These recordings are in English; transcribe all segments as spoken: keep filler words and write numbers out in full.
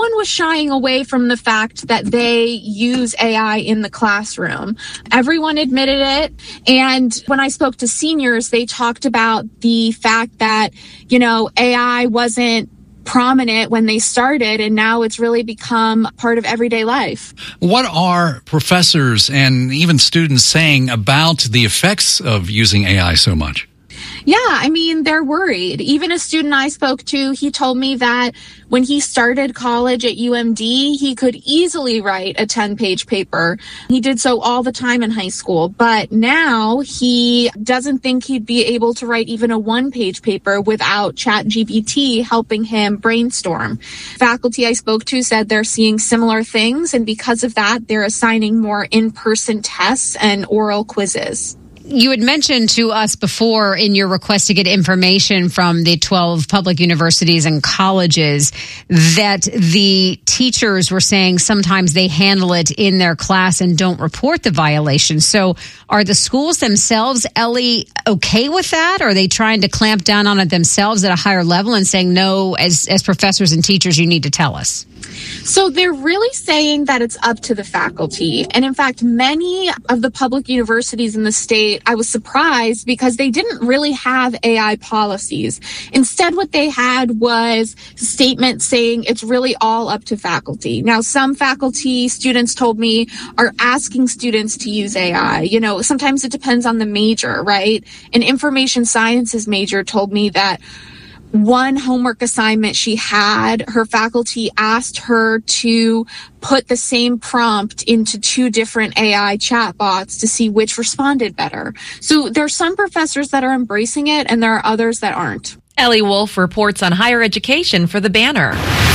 one was shying away from the fact that they use A I in the classroom. Everyone admitted it. And when I spoke to seniors, they talked about the fact that, you know, A I wasn't prominent when they started, and now it's really become part of everyday life. What are professors and even students saying about the effects of using A I so much? Yeah, I mean, they're worried. Even a student I spoke to, he told me that when he started college at U M D, he could easily write a ten-page paper. He did so all the time in high school. But now he doesn't think he'd be able to write even a one-page paper without ChatGPT helping him brainstorm. Faculty I spoke to said they're seeing similar things, and because of that, they're assigning more in-person tests and oral quizzes. You had mentioned to us before in your request to get information from the twelve public universities and colleges that the teachers were saying sometimes they handle it in their class and don't report the violation. So are the schools themselves, Ellie, okay with that? Or are they trying to clamp down on it themselves at a higher level and saying, no, as, as professors and teachers, you need to tell us? So they're really saying that it's up to the faculty. And in fact, many of the public universities in the state, I was surprised because they didn't really have A I policies. Instead, what they had was statements saying it's really all up to faculty. Now, some faculty students told me are asking students to use A I. You know, sometimes it depends on the major, right? An information sciences major told me that one homework assignment she had, her faculty asked her to put the same prompt into two different A I chatbots to see which responded better. So there are some professors that are embracing it, and there are others that aren't. Ellie Wolf reports on higher education for The Banner.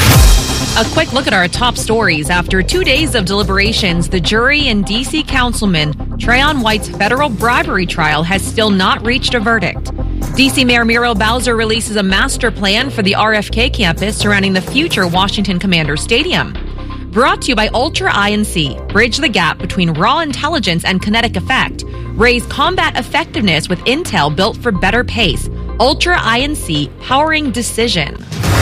A quick look at our top stories. After two days of deliberations, the jury in D C Councilman Trayon White's federal bribery trial has still not reached a verdict. D C Mayor Muriel Bowser releases a master plan for the R F K campus surrounding the future Washington Commanders Stadium. Brought to you by Ultra I N C. Bridge the gap between raw intelligence and kinetic effect. Raise combat effectiveness with intel built for better pace. Ultra I N C, powering decision.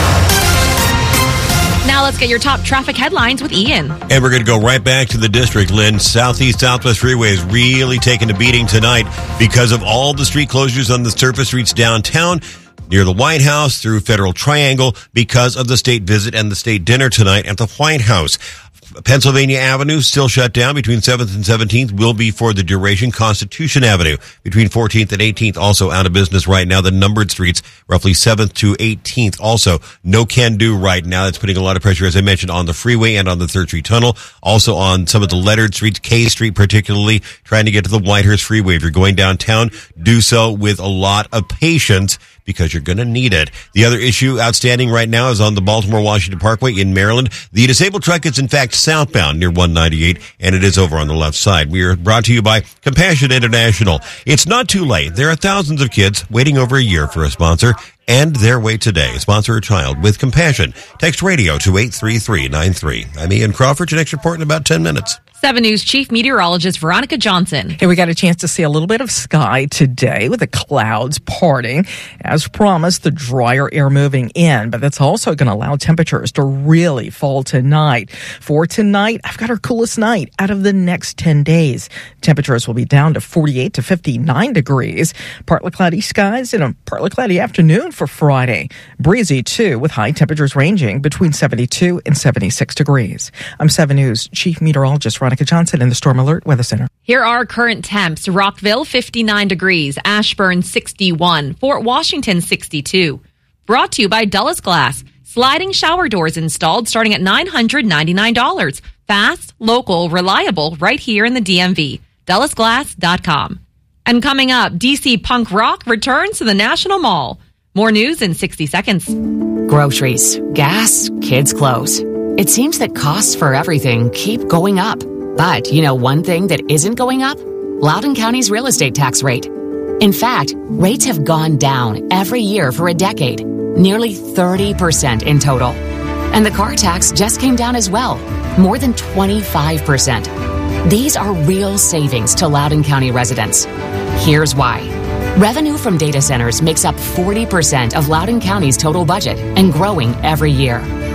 Now let's get your top traffic headlines with Ian. And we're going to go right back to the district, Lynn. Southeast Southwest Freeway is really taking a beating tonight because of all the street closures on the surface streets downtown, near the White House, through Federal Triangle, because of the state visit and the state dinner tonight at the White House. Pennsylvania Avenue still shut down between seventh and seventeenth, will be for the duration. Constitution Avenue between fourteenth and eighteenth also out of business right now. The numbered streets roughly seventh to eighteenth also no can do right now. That's putting a lot of pressure, as I mentioned, on the freeway and on the third Street Tunnel. Also on some of the lettered streets, K Street particularly, trying to get to the Whitehurst Freeway. If you're going downtown, do so with a lot of patience, because you're going to need it. The other issue outstanding right now is on the Baltimore-Washington Parkway in Maryland. The disabled truck is in fact southbound near one ninety-eight, and it is over on the left side. We are brought to you by Compassion International. It's not too late. There are thousands of kids waiting over a year for a sponsor. End their wait today. Sponsor a child with compassion. Text radio to eight three three nine three. I'm Ian Crawford. Your next report in about ten minutes. seven News Chief Meteorologist Veronica Johnson. Hey, we got a chance to see a little bit of sky today with the clouds parting. As promised, the drier air moving in, but that's also going to allow temperatures to really fall tonight. For tonight, I've got our coolest night out of the next ten days. Temperatures will be down to forty-eight to fifty-nine degrees. Partly cloudy skies and a partly cloudy afternoon for Friday. Breezy, too, with high temperatures ranging between seventy-two and seventy-six degrees. I'm seven News Chief Meteorologist Veronica Johnson in the Storm Alert Weather Center. Here are current temps. Rockville, fifty-nine degrees. Ashburn, sixty-one. Fort Washington, sixty-two. Brought to you by Dulles Glass. Sliding shower doors installed starting at nine hundred ninety-nine dollars. Fast, local, reliable, right here in the D M V. Dulles Glass dot com. And coming up, D C punk rock returns to the National Mall. More news in sixty seconds. Groceries, gas, kids' clothes. It seems that costs for everything keep going up. But you know one thing that isn't going up? Loudoun County's real estate tax rate. In fact, rates have gone down every year for a decade, nearly thirty percent in total. And the car tax just came down as well, more than twenty-five percent. These are real savings to Loudoun County residents. Here's why. Revenue from data centers makes up forty percent of Loudoun County's total budget and growing every year.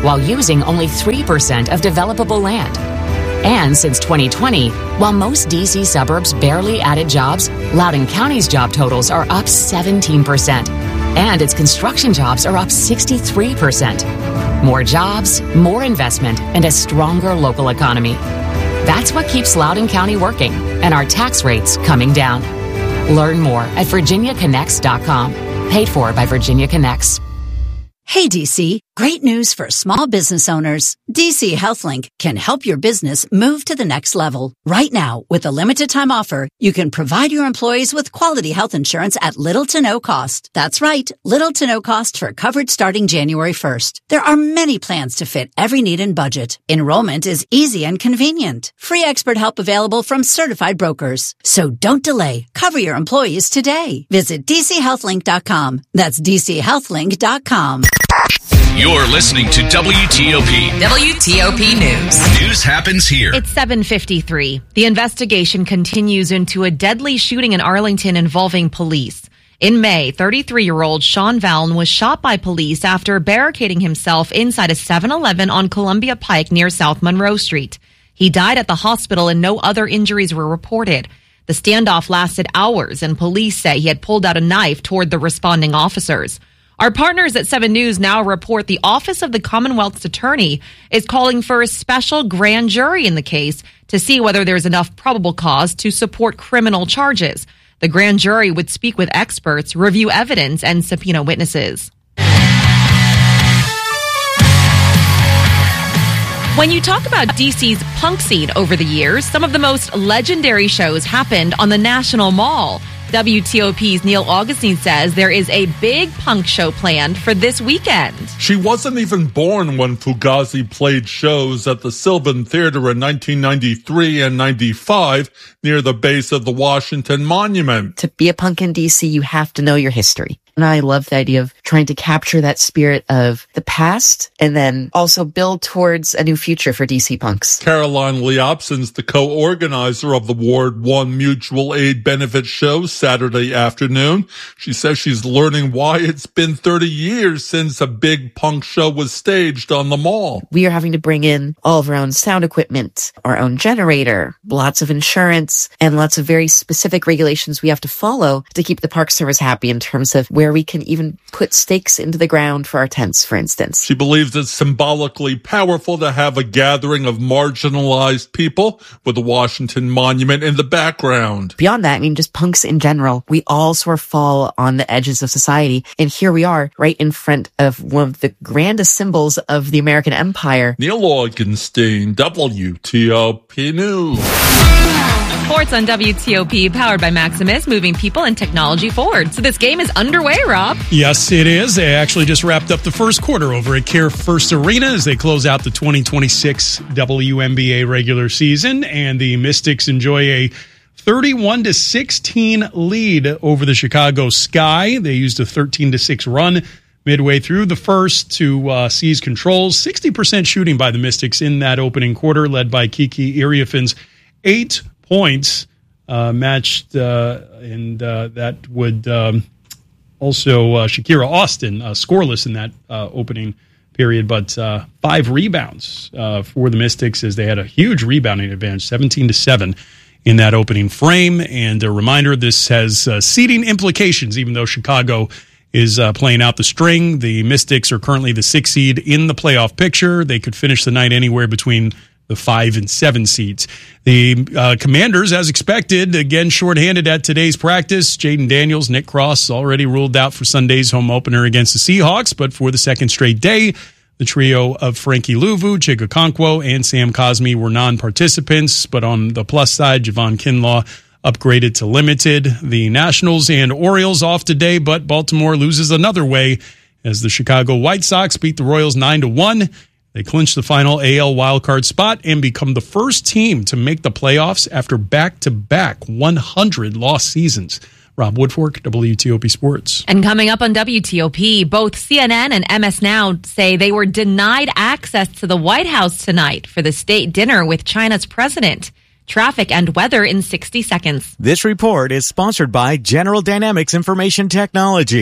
while using only three percent of developable land. And since twenty twenty, while most D C suburbs barely added jobs, Loudoun County's job totals are up seventeen percent. And its construction jobs are up sixty-three percent. More jobs, more investment, and a stronger local economy. That's what keeps Loudoun County working and our tax rates coming down. Learn more at virginia connects dot com. Paid for by Virginia Connects. Hey, D C, great news for small business owners. D C HealthLink can help your business move to the next level. Right now, with a limited time offer, you can provide your employees with quality health insurance at little to no cost. That's right, little to no cost for coverage starting January first. There are many plans to fit every need and budget. Enrollment is easy and convenient. Free expert help available from certified brokers. So don't delay. Cover your employees today. Visit d c health link dot com. That's d c health link dot com. You're listening to W T O P. W T O P News. News happens here. It's seven fifty-three. The investigation continues into a deadly shooting in Arlington involving police. In May, thirty-three-year-old Sean Vallon was shot by police after barricading himself inside a seven eleven on Columbia Pike near South Monroe Street. He died at the hospital and no other injuries were reported. The standoff lasted hours and police say he had pulled out a knife toward the responding officers. Our partners at seven News now report the Office of the Commonwealth's Attorney is calling for a special grand jury in the case to see whether there's enough probable cause to support criminal charges. The grand jury would speak with experts, review evidence, and subpoena witnesses. When you talk about D C's punk scene over the years, some of the most legendary shows happened on the National Mall. W T O P's Neil Augustine says there is a big punk show planned for this weekend. She wasn't even born when Fugazi played shows at the Sylvan Theater in nineteen ninety-three and ninety-five near the base of the Washington Monument. To be a punk in D C, you have to know your history. And I love the idea of trying to capture that spirit of the past and then also build towards a new future for D C punks. Caroline Leopson's the co-organizer of the Ward one Mutual Aid Benefit Show Saturday afternoon. She says she's learning why it's been thirty years since a big punk show was staged on the mall. We are having to bring in all of our own sound equipment, our own generator, lots of insurance, and lots of very specific regulations we have to follow to keep the Park Service happy in terms of where we can even put stakes into the ground for our tents, for instance. She believes it's symbolically powerful to have a gathering of marginalized people with the Washington Monument in the background. Beyond that, I mean, just punks in general, we all sort of fall on the edges of society. And here we are right in front of one of the grandest symbols of the American empire. Neil Augenstein, W T O P News. Sports on W T O P, powered by Maximus, moving people and technology forward. So this game is underway, Rob. Yes, it is. They actually just wrapped up the first quarter over at Care First Arena as they close out the twenty twenty-six W N B A regular season. And the Mystics enjoy a thirty-one to sixteen lead over the Chicago Sky. They used a thirteen to six run midway through the first to uh, seize controls. sixty percent shooting by the Mystics in that opening quarter, led by Kiki Iriafin's eight points, uh, matched, uh, and uh, that would um, also uh, Shakira Austin uh, scoreless in that uh, opening period, but uh, five rebounds uh, for the Mystics as they had a huge rebounding advantage, seventeen to seven in that opening frame. And a reminder, this has uh, seeding implications, even though Chicago is uh, playing out the string. The Mystics are currently the sixth seed in the playoff picture. They could finish the night anywhere between the five and seven seeds. The uh, Commanders, as expected, again shorthanded at today's practice. Jaden Daniels, Nick Cross already ruled out for Sunday's home opener against the Seahawks, but for the second straight day, the trio of Frankie Luvu, Chig Okonkwo, and Sam Cosmi were non-participants, but on the plus side, Javon Kinlaw upgraded to limited. The Nationals and Orioles off today, but Baltimore loses another way as the Chicago White Sox beat the Royals nine to one. They clinched the final A L wildcard spot and become the first team to make the playoffs after back-to-back one hundred lost seasons. Rob Woodfork, W T O P Sports. And coming up on W T O P, both C N N and M S Now say they were denied access to the White House tonight for the state dinner with China's president. Traffic and weather in sixty seconds. This report is sponsored by General Dynamics Information Technology.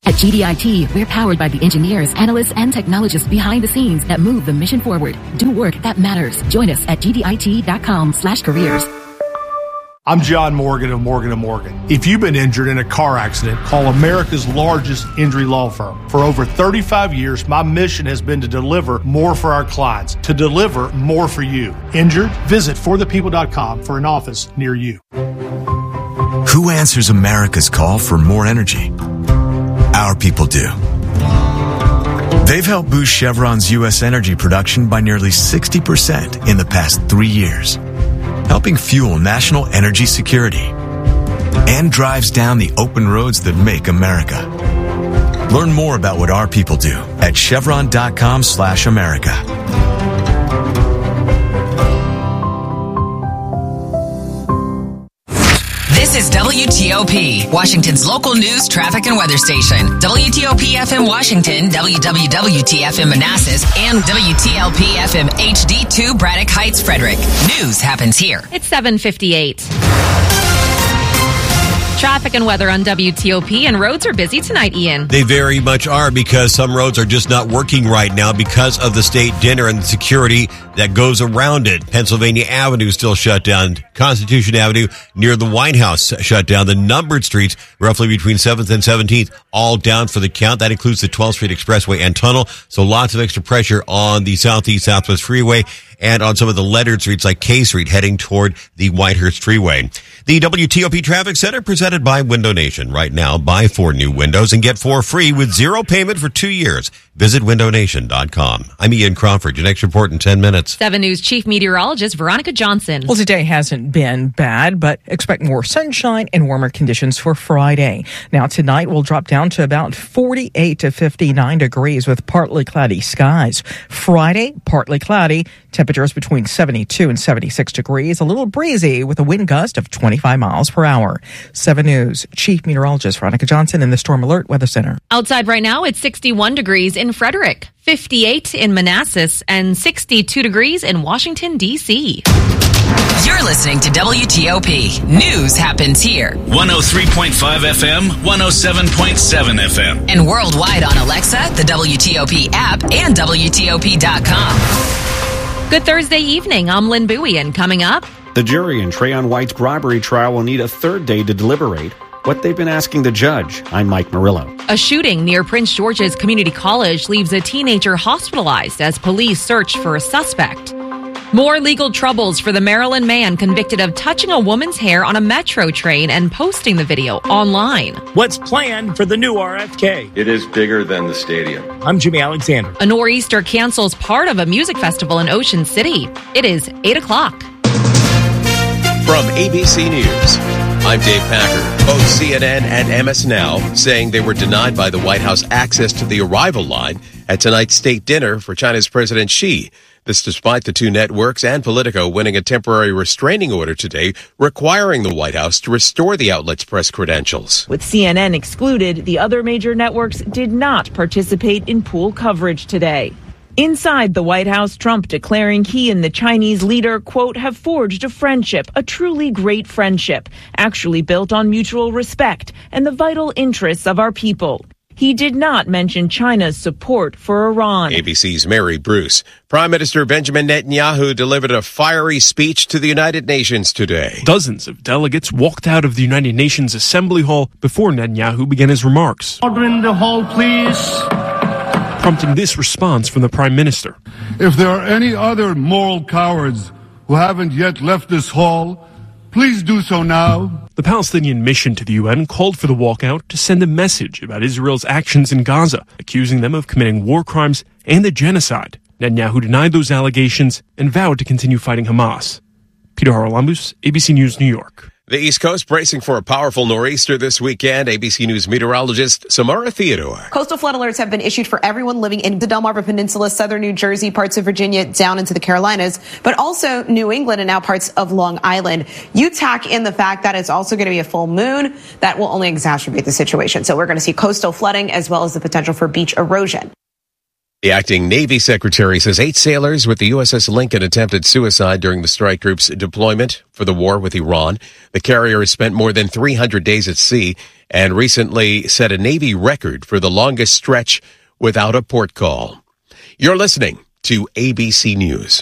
At G D I T, we're powered by the engineers, analysts, and technologists behind the scenes that move the mission forward. Do work that matters. Join us at G D I T dot com slash careers. I'm John Morgan of Morgan and Morgan. If you've been injured in a car accident, call America's largest injury law firm. For over thirty-five years, my mission has been to deliver more for our clients, to deliver more for you. Injured? Visit for the people dot com for an office near you. Who answers America's call for more energy? Our people do. They've helped boost Chevron's U S energy production by nearly sixty percent in the past three years, helping fuel national energy security, and drives down the open roads that make America. Learn more about what our people do at chevron dot com slash America. This is W T O P, Washington's local news, traffic, and weather station. W T O P F M Washington, W W W T F M Manassas, and W T L P F M H D two Braddock Heights, Frederick. News happens here. It's seven fifty-eight. Traffic and weather on W T O P, and roads are busy tonight, Ian. They very much are, because some roads are just not working right now because of the state dinner and the security that goes around it. Pennsylvania Avenue still shut down. Constitution Avenue near the White House shut down. The numbered streets, roughly between seventh and seventeenth, all down for the count. That includes the twelfth Street Expressway and Tunnel. So lots of extra pressure on the Southeast Southwest Freeway and on some of the lettered streets like K Street heading toward the Whitehurst Freeway. The W T O P Traffic Center presented by Window Nation. Right now, buy four new windows and get four free with zero payment for two years. Visit window nation dot com. I'm Ian Crawford. Your next report in ten minutes. seven News Chief Meteorologist Veronica Johnson. Well, today hasn't been bad, but expect more sunshine and warmer conditions for Friday. Now, tonight will drop down to about forty-eight to fifty-nine degrees with partly cloudy skies. Friday, partly cloudy, temperatures between seventy-two and seventy-six degrees, a little breezy with a wind gust of twenty-five miles per hour. seven News Chief Meteorologist Veronica Johnson in the Storm Alert Weather Center. Outside right now, it's sixty-one degrees in Frederick, fifty-eight in Manassas, and sixty-two degrees in Washington, D C. You're listening to W T O P. News happens here. one oh three point five F M, one oh seven point seven F M. And worldwide on Alexa, the W T O P app, and W T O P dot com. Good Thursday evening. I'm Lynn Bowie, and coming up, the jury in Trayon White's bribery trial will need a third day to deliberate what they've been asking the judge. I'm Mike Murillo. A shooting near Prince George's Community College leaves a teenager hospitalized as police search for a suspect. More legal troubles for the Maryland man convicted of touching a woman's hair on a metro train and posting the video online. What's planned for the new R F K? It is bigger than the stadium. I'm Jimmy Alexander. A nor'easter cancels part of a music festival in Ocean City. It is eight o'clock. From A B C News, I'm Dave Packer. Both C N N and M S Now saying they were denied by the White House access to the arrival line at tonight's state dinner for China's President Xi. This despite the two networks and Politico winning a temporary restraining order today requiring the White House to restore the outlet's press credentials. With C N N excluded, the other major networks did not participate in pool coverage today. Inside the White House, Trump declaring he and the Chinese leader, quote, have forged a friendship, a truly great friendship, actually built on mutual respect and the vital interests of our people. He did not mention China's support for Iran. A B C's Mary Bruce. Prime Minister Benjamin Netanyahu delivered a fiery speech to the United Nations today. Dozens of delegates walked out of the United Nations Assembly Hall before Netanyahu began his remarks. Order in the hall, please. Prompting this response from the Prime Minister. If there are any other moral cowards who haven't yet left this hall, please do so now. The Palestinian mission to the U N called for the walkout to send a message about Israel's actions in Gaza, accusing them of committing war crimes and a genocide. Netanyahu denied those allegations and vowed to continue fighting Hamas. Peter Haralambous, A B C News, New York. The East Coast bracing for a powerful nor'easter this weekend. A B C News meteorologist Samara Theodore. Coastal flood alerts have been issued for everyone living in the Delmarva Peninsula, southern New Jersey, parts of Virginia, down into the Carolinas, but also New England and now parts of Long Island. You tack in the fact that it's also going to be a full moon. That will only exacerbate the situation. So we're going to see coastal flooding as well as the potential for beach erosion. The acting Navy secretary says eight sailors with the U S S Lincoln attempted suicide during the strike group's deployment for the war with Iran. The carrier has spent more than three hundred days at sea and recently set a Navy record for the longest stretch without a port call. You're listening to A B C News.